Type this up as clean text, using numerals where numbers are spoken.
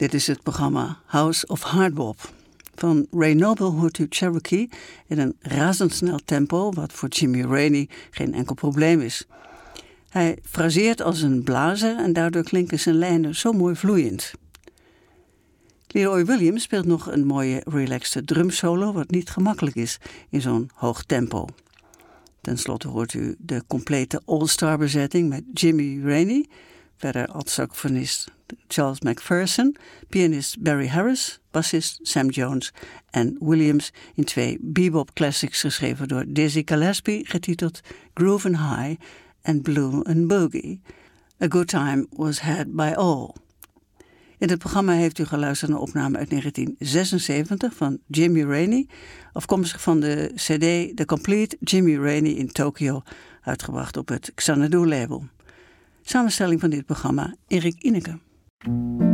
Dit is het programma House of Hardbop. Van Ray Noble hoort u Cherokee in een razendsnel tempo, wat voor Jimmy Rainey geen enkel probleem is. Hij fraseert als een blazer en daardoor klinken zijn lijnen zo mooi vloeiend. Leroy Williams speelt nog een mooie relaxte drumsolo, wat niet gemakkelijk is in zo'n hoog tempo. Ten slotte hoort u de complete all-star bezetting met Jimmy Rainey, verder als saxofonist Charles McPherson, pianist Barry Harris, bassist Sam Jones en Williams in 2 bebop classics geschreven door Dizzy Gillespie, getiteld Groove and High en Blue and Boogie. A Good Time Was Had By All. In het programma heeft u geluisterd naar een opname uit 1976 van Jimmy Rainey, afkomstig van de CD The Complete Jimmy Rainey in Tokyo, uitgebracht op het Xanadu label. Samenstelling van dit programma Erik Ineke.